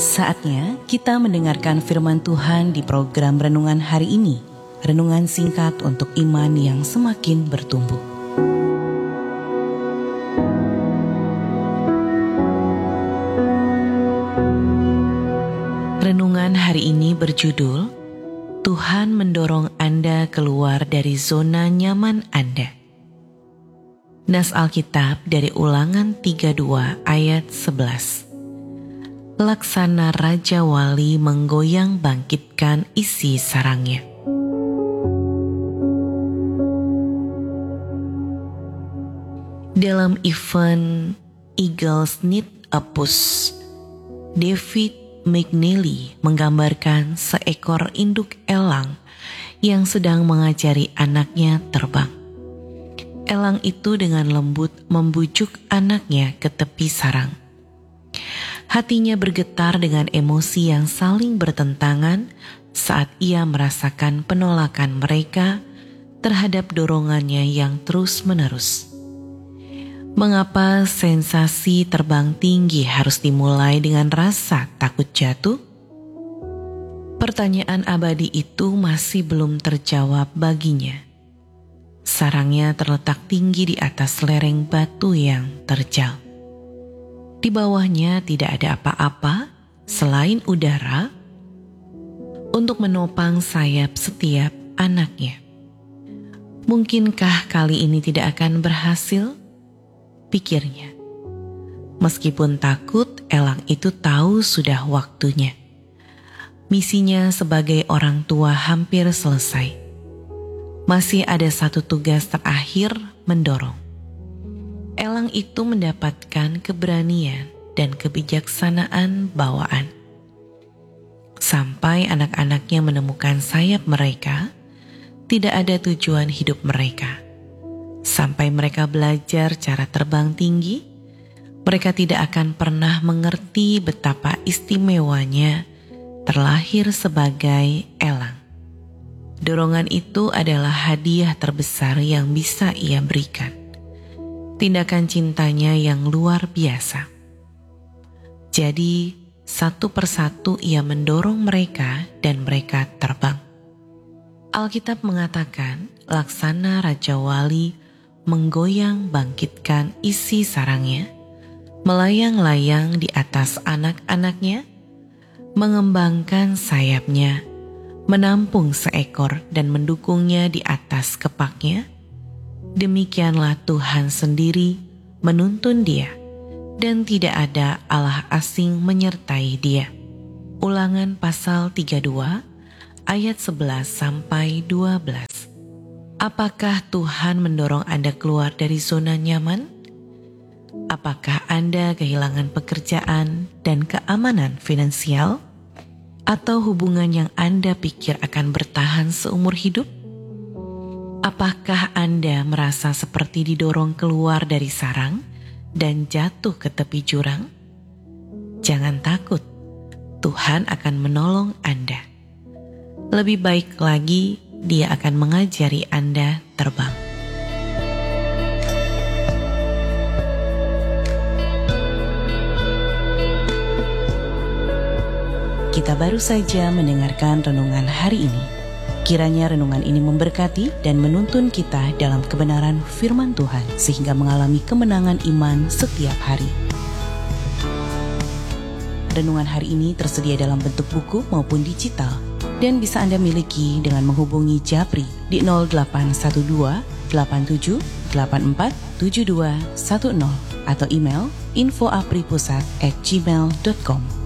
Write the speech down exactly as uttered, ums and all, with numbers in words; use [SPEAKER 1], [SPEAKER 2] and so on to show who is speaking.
[SPEAKER 1] Saatnya kita mendengarkan firman Tuhan di program Renungan hari ini. Renungan singkat untuk iman yang semakin bertumbuh. Renungan hari ini berjudul, Tuhan mendorong Anda keluar dari zona nyaman Anda. Nas Alkitab dari Ulangan tiga puluh dua ayat sebelas. Laksana Raja Wali menggoyang bangkitkan isi sarangnya. Dalam event Eagles Need a Push, David McNally menggambarkan seekor induk elang yang sedang mengajari anaknya terbang. Elang itu dengan lembut membujuk anaknya ke tepi sarang. Hatinya bergetar dengan emosi yang saling bertentangan saat ia merasakan penolakan mereka terhadap dorongannya yang terus-menerus. Mengapa sensasi terbang tinggi harus dimulai dengan rasa takut jatuh? Pertanyaan abadi itu masih belum terjawab baginya. Sarangnya terletak tinggi di atas lereng batu yang terjal. Di bawahnya tidak ada apa-apa selain udara untuk menopang sayap setiap anaknya. Mungkinkah kali ini tidak akan berhasil? Pikirnya. Meskipun takut, elang itu tahu sudah waktunya. Misinya sebagai orang tua hampir selesai. Masih ada satu tugas terakhir, mendorong. Elang itu mendapatkan keberanian dan kebijaksanaan bawaan. Sampai anak-anaknya menemukan sayap mereka, tidak ada tujuan hidup mereka. Sampai mereka belajar cara terbang tinggi, mereka tidak akan pernah mengerti betapa istimewanya terlahir sebagai elang. Dorongan itu adalah hadiah terbesar yang bisa ia berikan. Tindakan cintanya yang luar biasa. Jadi, satu persatu ia mendorong mereka dan mereka terbang. Alkitab mengatakan, laksana Raja Wali menggoyang bangkitkan isi sarangnya, melayang-layang di atas anak-anaknya, mengembangkan sayapnya, menampung seekor dan mendukungnya di atas kepaknya. Demikianlah Tuhan sendiri menuntun dia, dan tidak ada Allah asing menyertai dia. Ulangan pasal tiga puluh dua ayat sebelas sampai dua belas. Apakah Tuhan mendorong Anda keluar dari zona nyaman? Apakah Anda kehilangan pekerjaan dan keamanan finansial? Atau hubungan yang Anda pikir akan bertahan seumur hidup? Apakah Anda merasa seperti didorong keluar dari sarang dan jatuh ke tepi jurang? Jangan takut, Tuhan akan menolong Anda. Lebih baik lagi, Dia akan mengajari Anda terbang. Kita baru saja mendengarkan renungan hari ini. Kiranya renungan ini memberkati dan menuntun kita dalam kebenaran firman Tuhan sehingga mengalami kemenangan iman setiap hari. Renungan hari ini tersedia dalam bentuk buku maupun digital dan bisa Anda miliki dengan menghubungi Japri di nol delapan satu dua delapan tujuh delapan empat tujuh dua satu nol atau email info apripusat at gmail dot com.